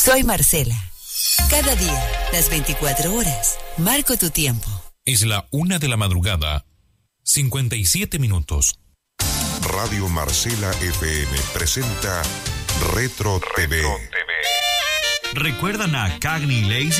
Soy Marcela. Cada día, las 24 horas, marco tu tiempo. Es la 1:00 a.m, 57 minutos. Radio Marcela FM presenta Retro TV. ¿Recuerdan a Cagney Lacey?